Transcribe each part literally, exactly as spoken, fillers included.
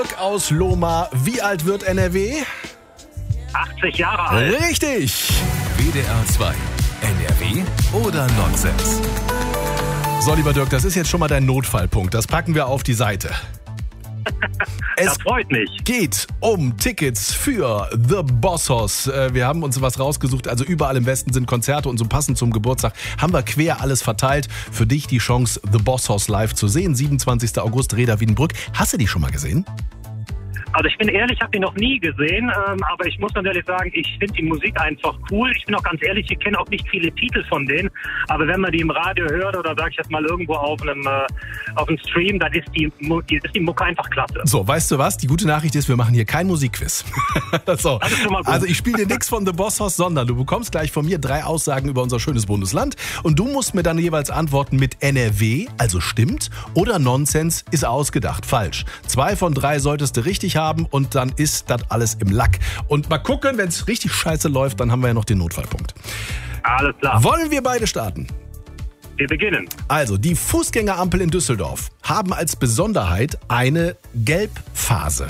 Aus Lohmar. Wie alt wird N R W? achtzig Jahre alt. Richtig. W D R zwei. N R W oder Nonsens? So, lieber Dirk, das ist jetzt schon mal dein Notfallpunkt. Das packen wir auf die Seite. Es Das freut mich. geht um Tickets für The Bossos. Wir haben uns was rausgesucht. Also überall im Westen sind Konzerte und so passend zum Geburtstag haben wir quer alles verteilt. Für dich die Chance, The Bossos live zu sehen. siebenundzwanzigster August, Reda Wiedenbrück. Hast du die schon mal gesehen? Also ich bin ehrlich, ich habe die noch nie gesehen, ähm, aber ich muss natürlich sagen, ich finde die Musik einfach cool. Ich bin auch ganz ehrlich, ich kenne auch nicht viele Titel von denen, aber wenn man die im Radio hört oder sag ich jetzt mal irgendwo auf einem, äh, auf einem Stream, dann ist die, die, ist die Mucke einfach klasse. So, weißt du was? Die gute Nachricht ist, wir machen hier kein Musikquiz. so. Das ist schon mal gut. Also ich spiele dir nichts von The Bossos, sondern du bekommst gleich von mir drei Aussagen über unser schönes Bundesland und du musst mir dann jeweils antworten mit N R W, also stimmt, oder Nonsens, ist ausgedacht, falsch. Zwei von drei solltest du richtig haben und dann ist das alles im Lack. Und mal gucken, wenn es richtig scheiße läuft, dann haben wir ja noch den Notfallpunkt. Alles klar. Wollen wir beide starten? Wir beginnen. Also, die Fußgängerampel in Düsseldorf haben als Besonderheit eine Gelbphase.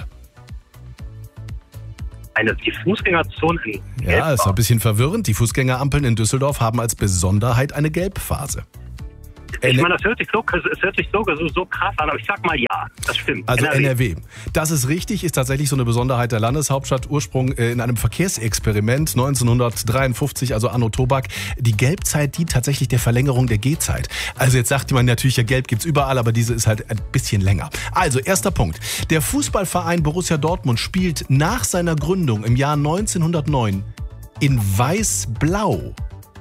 Eine, die Fußgängerzone in Ja, ist ein bisschen verwirrend. Die Fußgängerampeln in Düsseldorf haben als Besonderheit eine Gelbphase. Ich meine, das hört sich, so, es hört sich so, so, so krass an, aber ich sag mal ja, das stimmt. Also N R W. N R W. Das ist richtig, ist tatsächlich so eine Besonderheit der Landeshauptstadt. Ursprung äh, in einem Verkehrsexperiment neunzehnhundertdreiundfünfzig, also Anno Tobak. Die Gelbzeit dient tatsächlich der Verlängerung der Gehzeit. Also jetzt sagt man natürlich, ja, Gelb gibt's überall, aber diese ist halt ein bisschen länger. Also erster Punkt. Der Fußballverein Borussia Dortmund spielt nach seiner Gründung im Jahr neunzehnhundertneun in Weiß-Blau.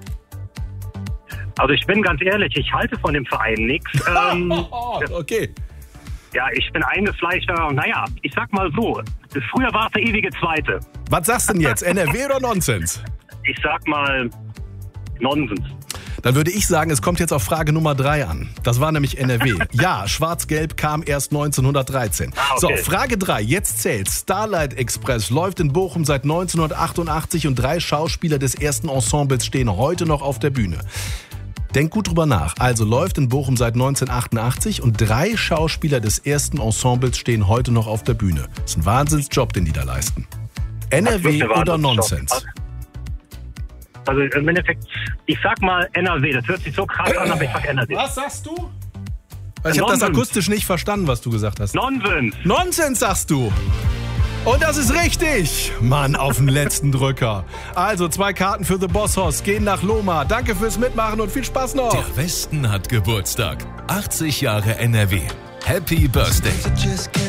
Also ich bin ganz ehrlich, ich halte von dem Verein nichts. Ähm, okay. ja, ich bin eingefleischter, naja, ich sag mal so, früher war es der ewige Zweite. Was sagst du denn jetzt? N R W oder Nonsens? Ich sag mal Nonsens. Dann würde ich sagen, es kommt jetzt auf Frage Nummer drei an. Das war nämlich N R W. Ja, Schwarz-Gelb kam erst neunzehnhundertdreizehn. Ah, okay. So, Frage drei. Jetzt zählt's. Starlight Express läuft in Bochum seit neunzehnhundertachtundachtzig und drei Schauspieler des ersten Ensembles stehen heute noch auf der Bühne. Denk gut drüber nach. Also läuft in Bochum seit neunzehnhundertachtundachtzig und drei Schauspieler des ersten Ensembles stehen heute noch auf der Bühne. Das ist ein Wahnsinnsjob, den die da leisten. N R W oder Nonsens? Also im Endeffekt, ich sag mal N R W. Das hört sich so krass an, aber ich sag N R W. Was sagst du? Ich habe das akustisch nicht verstanden, was du gesagt hast. Nonsens. Nonsens sagst du. Und das ist richtig. Mann, auf den letzten Drücker. Also zwei Karten für The Bossos gehen nach Lohmar. Danke fürs Mitmachen und viel Spaß noch. Der Westen hat Geburtstag. achtzig Jahre N R W. Happy Birthday.